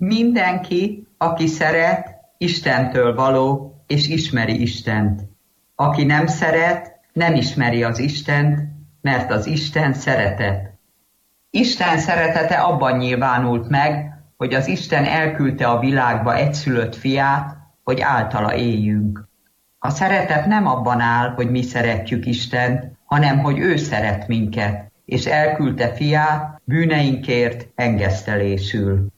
Mindenki, aki szeret, Istentől való, és ismeri Istent. Aki nem szeret, nem ismeri az Istent, mert az Isten szeretet. Isten szeretete abban nyilvánult meg, hogy az Isten elküldte a világba egyszülött fiát, hogy általa éljünk. A szeretet nem abban áll, hogy mi szeretjük Istent, hanem hogy ő szeret minket, és elküldte fiát bűneinkért engesztelésül.